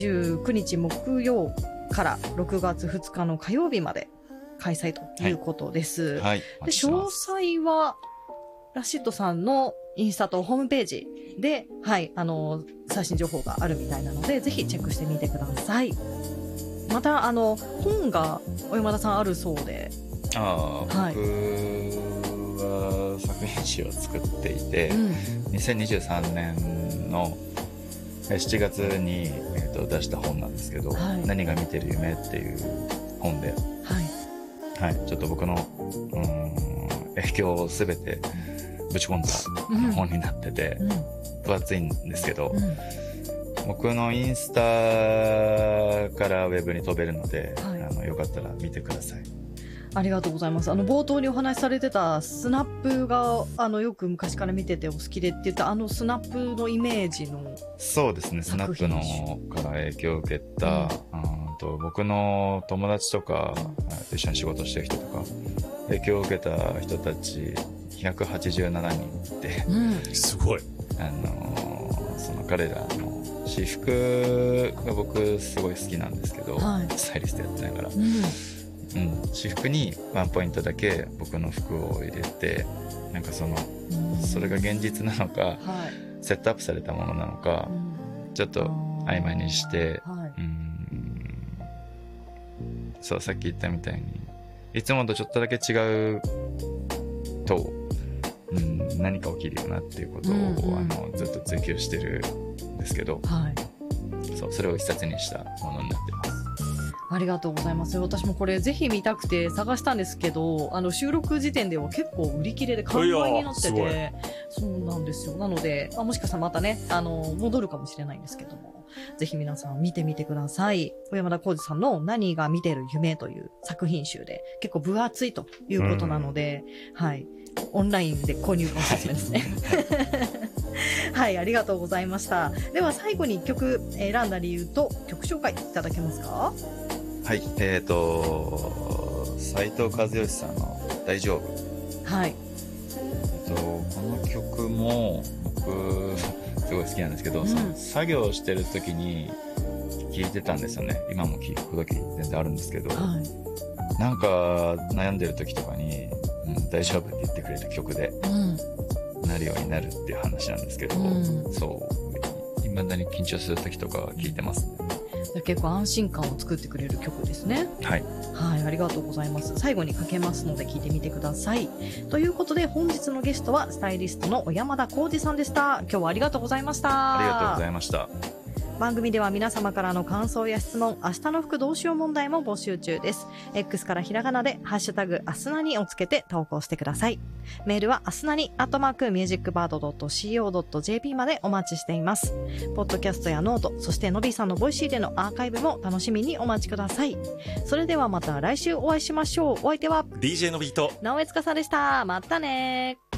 19日木曜から6月2日の火曜日まで開催ということです。 はい。 で、詳細は、ラシッドさんのインスタとホームページで、はい、最新情報があるみたいなので、ぜひチェックしてみてください。また、本が小山田さんあるそうで。 はい、僕は作品集を作っていて、2023年の7月に、出した本なんですけど、はい、何が見てる夢っていう本で、はい、ちょっと僕の影響をすべてぶち込んだ本になってて、分厚いんですけど、僕のインスタからウェブに飛べるので、はい、よかったら見てください。 ありがとうございます。冒頭にお話しされてたスナップがよく昔から見ててお好きでって言ったスナップのイメージの。 そうですね、スナップのから影響を受けた、僕の友達とか、一緒に仕事してる人とか影響を受けた人たち187人いて、 すごい。 その彼らの私服が僕すごい好きなんですけど、はい、スタイリストやってながら、私服にワンポイントだけ僕の服を入れて、なんかそれが現実なのか、はい、セットアップされたものなのか、ちょっと曖昧にして、そう、さっき言ったみたいにいつもとちょっとだけ違うと、何か起きるよなっていうことを、ずっと追求してるんですけど、はい、それを一冊にしたものになってます。 ありがとうございます。私もこれぜひ見たくて探したんですけど、収録時点では結構売り切れで完売になってて、そうなんですよ。なので、もしかしたらまたね、戻るかもしれないんですけども、ぜひ皆さん見てみてください。小山田浩二さんの何が見てる夢という作品集で、結構分厚いということなので、はい。オンラインで購入がおすすめですね。はい、ありがとうございました。では最後に1曲選んだ理由と曲紹介いただけますか？ はい、斉藤和義さんの大丈夫。 はい。 この曲も僕すごい好きなんですけど、その作業してる時に聴いてたんですよね。今も聴く時全然あるんですけど、はい、なんか悩んでる時とかに、大丈夫って言ってくれる曲で、なるようになるっていう話なんですけど、そう未だに緊張する時とか聴いてますね。 結構安心感を作ってくれる曲ですね。 はい。 はい、ありがとうございます。最後にかけますので聞いてみてください。ということで本日のゲストはスタイリストの小山田浩二さんでした。今日はありがとうございました。 ありがとうございました。 番組では皆様からの感想や質問、明日の服どうしよう問題も募集中です。X からひらがなでハッシュタグアスナにをつけて投稿してください。メールはアスナに@musicbird.co.jp までお待ちしています。ポッドキャストやノート、そしてのびさんのボイシーでのアーカイブも楽しみにお待ちください。それではまた来週お会いしましょう。お相手は DJ のびと直江司でした。またね。